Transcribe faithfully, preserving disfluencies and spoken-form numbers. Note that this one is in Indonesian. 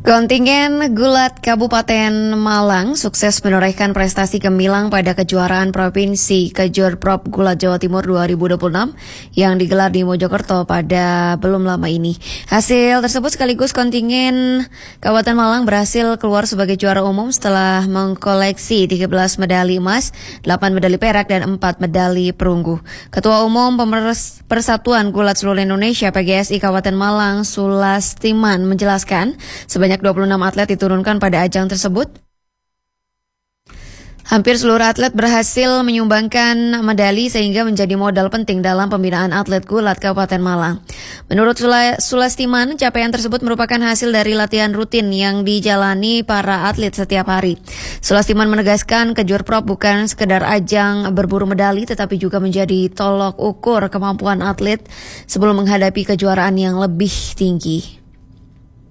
Kontingen Gulat Kabupaten Malang sukses menorehkan prestasi gemilang pada kejuaraan Provinsi Kejurprop Gulat Jawa Timur dua ribu dua puluh enam yang digelar di Mojokerto pada belum lama ini. Hasil tersebut sekaligus kontingen Kabupaten Malang berhasil keluar sebagai juara umum setelah mengkoleksi tiga belas medali emas, delapan medali perak, dan empat medali perunggu. Ketua Umum Pemeres Persatuan Gulat Seluruh Indonesia P G S I Kabupaten Malang Sulastiman menjelaskan sebanyak dua puluh enam atlet diturunkan pada ajang tersebut. Hampir seluruh atlet berhasil menyumbangkan medali sehingga menjadi modal penting dalam pembinaan atlet gulat Kabupaten Malang. Menurut Sulastiman, capaian tersebut merupakan hasil dari latihan rutin yang dijalani para atlet setiap hari. Sulastiman menegaskan Kejurprop bukan sekedar ajang berburu medali tetapi juga menjadi tolok ukur kemampuan atlet sebelum menghadapi kejuaraan yang lebih tinggi.